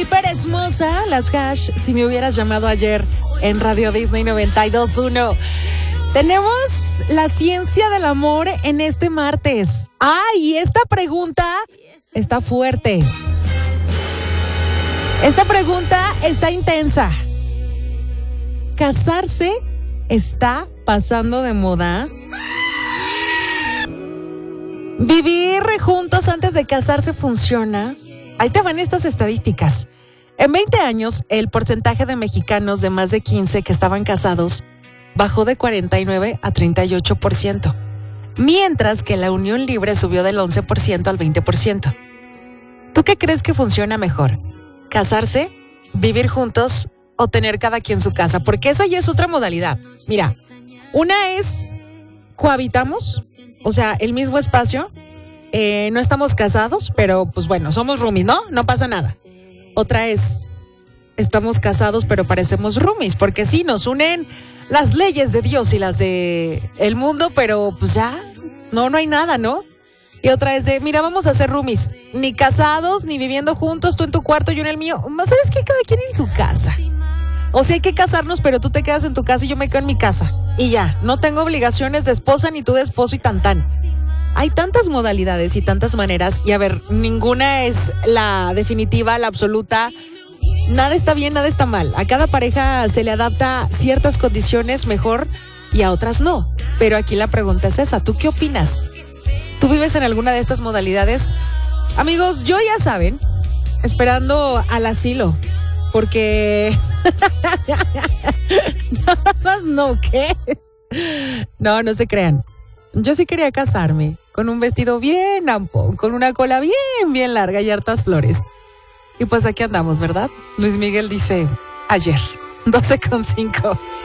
Pérez Moza, las Hash, si me hubieras llamado ayer en Radio Disney 92.1. Tenemos la ciencia del amor en este martes. Y esta pregunta está fuerte. Esta pregunta está intensa. ¿Casarse está pasando de moda? ¿Vivir juntos antes de casarse funciona? Ahí te van estas estadísticas. En 20 años, el porcentaje de mexicanos de más de 15 que estaban casados bajó de 49 a 38%, mientras que la unión libre subió del 11% al 20%. ¿Tú qué crees que funciona mejor? ¿Casarse, vivir juntos o tener cada quien su casa? Porque esa ya es otra modalidad. Mira, una es cohabitamos, o sea, el mismo espacio. No estamos casados, pero pues bueno, somos roomies, ¿no? No pasa nada. Otra es, estamos casados, pero parecemos roomies, porque sí, nos unen las leyes de Dios y las de el mundo, pero pues ya, no hay nada, ¿no? Y otra es de, mira, vamos a ser roomies, ni casados, ni viviendo juntos, tú en tu cuarto, yo en el mío. ¿Sabes qué? Cada quien en su casa. O sea, hay que casarnos, pero tú te quedas en tu casa y yo me quedo en mi casa. Y ya, no tengo obligaciones de esposa ni tú de esposo y tan. Hay tantas modalidades y tantas maneras, y a ver, ninguna es la definitiva, la absoluta. Nada está bien, nada está mal. A cada pareja se le adapta ciertas condiciones mejor y a otras no. Pero aquí la pregunta es esa, ¿tú qué opinas? ¿Tú vives en alguna de estas modalidades? Amigos, yo ya saben, esperando al asilo, porque... Nada más no, ¿qué? No se crean. Yo sí quería casarme, con un vestido bien amplio, con una cola bien larga y hartas flores. Y pues aquí andamos, ¿verdad? Luis Miguel dice, ayer, 12:05.